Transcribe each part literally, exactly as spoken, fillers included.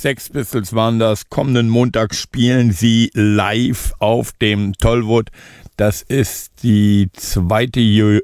Sex Pistols waren das. Kommenden Montag spielen sie live auf dem Tollwood. Das ist die zweite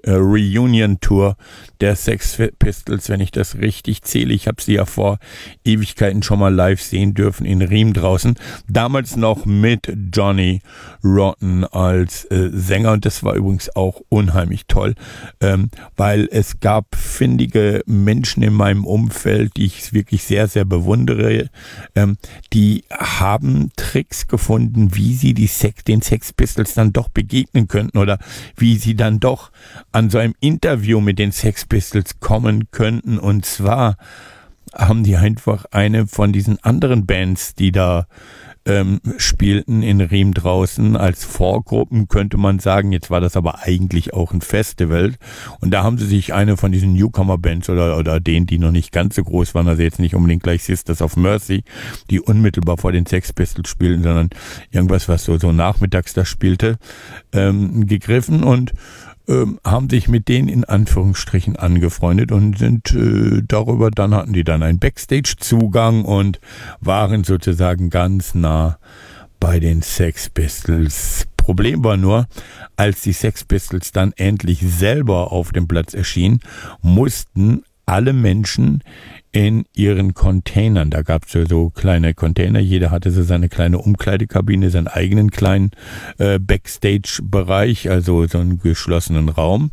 Reunion-Tour der Sex Pistols, wenn ich das richtig zähle. Ich habe sie ja vor Ewigkeiten schon mal live sehen dürfen in Riem draußen. Damals noch mit Johnny Rotten als äh, Sänger. Und das war übrigens auch unheimlich toll, ähm, weil es gab findige Menschen in meinem Umfeld, die ich wirklich sehr, sehr bewundere. Ähm, die haben Tricks gefunden, wie sie die Sex, den Sex Pistols dann doch begegnen könnten oder wie sie dann doch an so einem Interview mit den Sex Pistols kommen könnten. Und zwar haben die einfach eine von diesen anderen Bands, die da ähm, spielten in Riem draußen als Vorgruppen, könnte man sagen. Jetzt war das aber eigentlich auch ein Festival. Und da haben sie sich eine von diesen Newcomer-Bands oder, oder denen, die noch nicht ganz so groß waren, also jetzt nicht unbedingt gleich Sisters of Mercy, die unmittelbar vor den Sex Pistols spielten, sondern irgendwas, was so, so nachmittags da spielte, ähm, gegriffen und Ähm, haben sich mit denen in Anführungsstrichen angefreundet und sind äh, darüber, dann hatten die dann einen Backstage-Zugang und waren sozusagen ganz nah bei den Sex Pistols. Problem war nur, als die Sex Pistols dann endlich selber auf dem Platz erschienen, mussten alle Menschen in ihren Containern, da gab es ja so kleine Container, jeder hatte so seine kleine Umkleidekabine, seinen eigenen kleinen äh, Backstage-Bereich, also so einen geschlossenen Raum.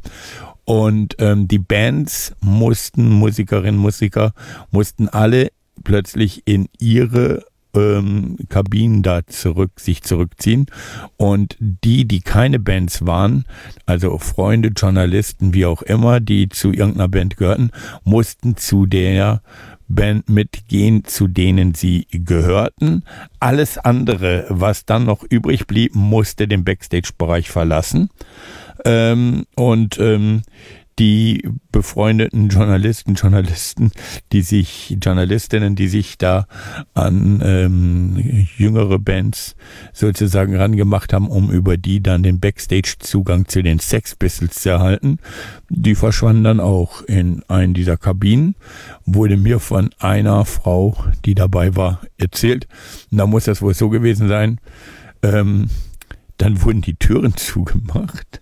Und ähm, die Bands mussten, Musikerinnen, Musiker, mussten alle plötzlich in ihre ähm, Kabinen da zurück, sich zurückziehen. Und die, die keine Bands waren, also Freunde, Journalisten, wie auch immer, die zu irgendeiner Band gehörten, mussten zu der Band mitgehen, zu denen sie gehörten. Alles andere, was dann noch übrig blieb, musste den Backstage-Bereich verlassen. Ähm, und ähm, die befreundeten Journalisten, Journalisten, die sich, Journalistinnen, die sich da an ähm, jüngere Bands sozusagen rangemacht haben, um über die dann den Backstage-Zugang zu den Sex Pistols zu erhalten, die verschwanden dann auch in einen dieser Kabinen, wurde mir von einer Frau, die dabei war, erzählt. Und da muss das wohl so gewesen sein, ähm, dann wurden die Türen zugemacht.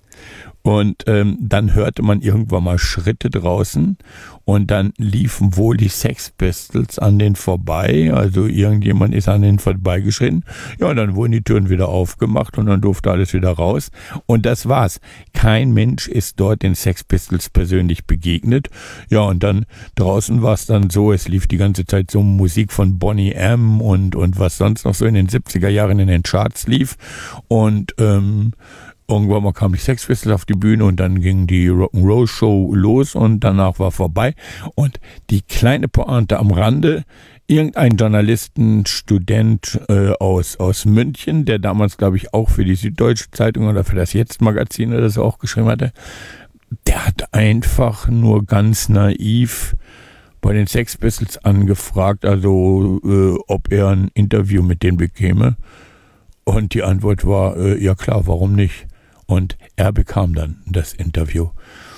Und ähm, dann hörte man irgendwann mal Schritte draußen und dann liefen wohl die Sex Pistols an denen vorbei. Also irgendjemand ist an denen vorbeigeschritten. Ja, und dann wurden die Türen wieder aufgemacht und dann durfte alles wieder raus. Und das war's. Kein Mensch ist dort den Sex Pistols persönlich begegnet. Ja, und dann draußen war es dann so, es lief die ganze Zeit so Musik von Boney M. und, und was sonst noch so in den siebziger Jahren in den Charts lief. Und ähm, irgendwann mal kam die Sex Pistols auf die Bühne und dann ging die Rock'n'Roll-Show los und danach war vorbei. Und die kleine Pointe am Rande, irgendein Journalisten, Student äh, aus, aus München, der damals, glaube ich, auch für die Süddeutsche Zeitung oder für das Jetzt-Magazin oder so auch geschrieben hatte, der hat einfach nur ganz naiv bei den Sex Pistols angefragt, also äh, ob er ein Interview mit denen bekäme. Und die Antwort war, äh, ja klar, warum nicht? Und er bekam dann das Interview.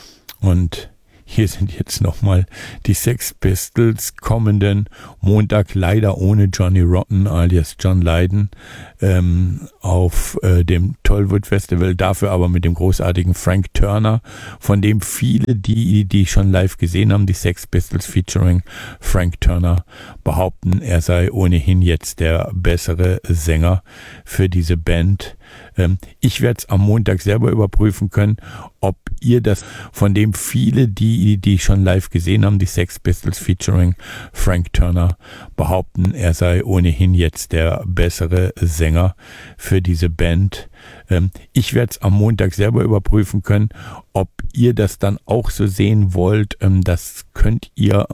Und hier sind jetzt nochmal die Sex Pistols kommenden Montag, leider ohne Johnny Rotten alias John Lydon, ähm, auf äh, dem Tollwood Festival, dafür aber mit dem großartigen Frank Turner, von dem viele, die die schon live gesehen haben, die Sex Pistols featuring Frank Turner, behaupten, er sei ohnehin jetzt der bessere Sänger für diese Band. Ähm, ich werde es am Montag selber überprüfen können, ob ihr das, von dem viele, die die schon live gesehen haben, die Sex Pistols featuring Frank Turner, behaupten, er sei ohnehin jetzt der bessere Sänger für diese Band. Ähm, ich werde es am Montag selber überprüfen können, ob ihr das dann auch so sehen wollt. Ähm, das könnt ihr